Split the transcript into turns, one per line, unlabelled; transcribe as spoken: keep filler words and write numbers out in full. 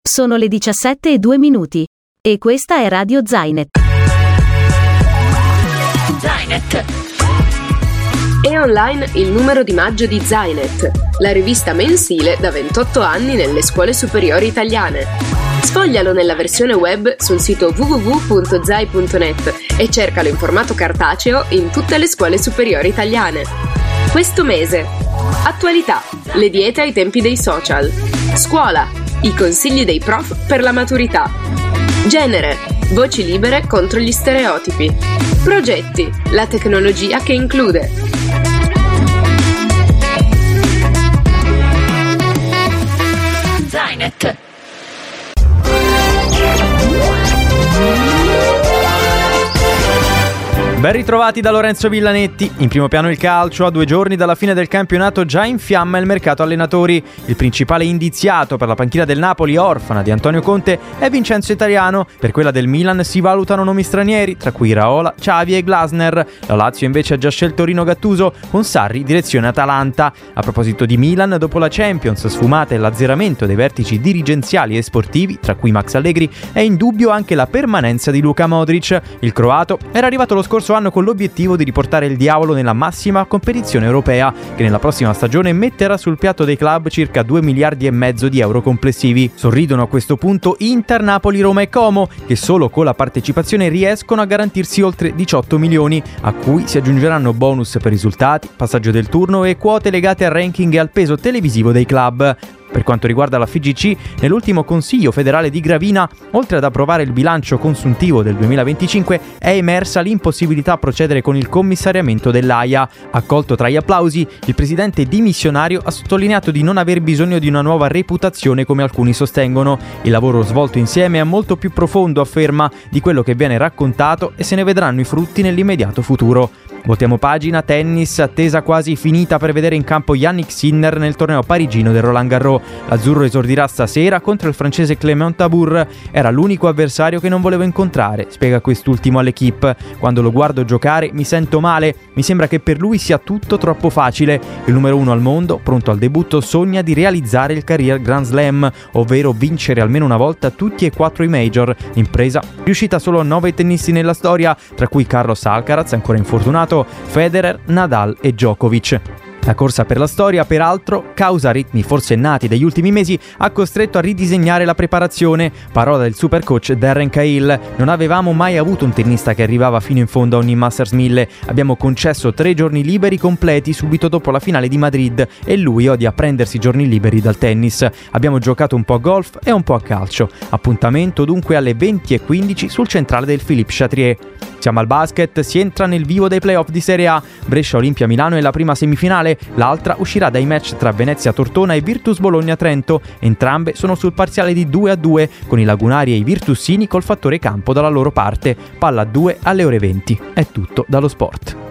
Sono le diciassette e due minuti. E questa è Radio Zainet.
Zainet. È online il numero di maggio di Zainet, la rivista mensile da ventotto anni nelle scuole superiori italiane. Sfoglialo nella versione web sul sito w w w punto zai punto net e cercalo in formato cartaceo in tutte le scuole superiori italiane. Questo mese: attualità, le diete ai tempi dei social. Scuola, i consigli dei prof per la maturità. Genere, voci libere contro gli stereotipi. Progetti, la tecnologia che include. Zainet.
Ben ritrovati da Lorenzo Villanetti. In primo piano il calcio. A due giorni dalla fine del campionato già in fiamma il mercato allenatori. Il principale indiziato per la panchina del Napoli, orfana di Antonio Conte, è Vincenzo Italiano. Per quella del Milan si valutano nomi stranieri, tra cui Raiola, Xavi e Glasner. La Lazio invece ha già scelto Rino Gattuso, con Sarri direzione Atalanta. A proposito di Milan, dopo la Champions sfumata e l'azzeramento dei vertici dirigenziali e sportivi, tra cui Max Allegri, è in dubbio anche la permanenza di Luka Modric. Il croato era arrivato lo scorso anno con l'obiettivo di riportare il diavolo nella massima competizione europea, che nella prossima stagione metterà sul piatto dei club circa due miliardi e mezzo di euro complessivi. Sorridono a questo punto Inter, Napoli, Roma e Como, che solo con la partecipazione riescono a garantirsi oltre diciotto milioni, a cui si aggiungeranno bonus per risultati, passaggio del turno e quote legate al ranking e al peso televisivo dei club. Per quanto riguarda la F I G C, nell'ultimo Consiglio federale di Gravina, oltre ad approvare il bilancio consuntivo del duemilaventicinque, è emersa l'impossibilità a procedere con il commissariamento dell'A I A. Accolto tra gli applausi, il presidente dimissionario ha sottolineato di non aver bisogno di una nuova reputazione come alcuni sostengono. Il lavoro svolto insieme è molto più profondo, afferma, di quello che viene raccontato e se ne vedranno i frutti nell'immediato futuro. Voltiamo pagina, tennis, attesa quasi finita per vedere in campo Yannick Sinner nel torneo parigino del Roland Garros. L'azzurro esordirà stasera contro il francese Clément Tabour. Era l'unico avversario che non volevo incontrare, spiega quest'ultimo all'Equipe. Quando lo guardo giocare mi sento male, mi sembra che per lui sia tutto troppo facile. Il numero uno al mondo, pronto al debutto, sogna di realizzare il Career Grand Slam, ovvero vincere almeno una volta tutti e quattro i major. Impresa riuscita solo a nove tennisti nella storia, tra cui Carlos Alcaraz, ancora infortunato, Federer, Nadal e Djokovic. La corsa per la storia, peraltro, causa ritmi forsennati degli ultimi mesi, ha costretto a ridisegnare la preparazione. Parola del supercoach Darren Cahill: non avevamo mai avuto un tennista che arrivava fino in fondo a ogni Masters mille. Abbiamo concesso tre giorni liberi completi subito dopo la finale di Madrid e lui odia prendersi giorni liberi dal tennis. Abbiamo giocato un po' a golf e un po' a calcio. Appuntamento dunque alle venti e quindici sul centrale del Philippe Chatrier. Siamo al basket, si entra nel vivo dei playoff di Serie A. Brescia Olimpia Milano è la prima semifinale, l'altra uscirà dai match tra Venezia Tortona e Virtus Bologna Trento. Entrambe sono sul parziale di due a due, con i lagunari e i virtussini col fattore campo dalla loro parte. Palla a due alle ore venti. È tutto dallo sport.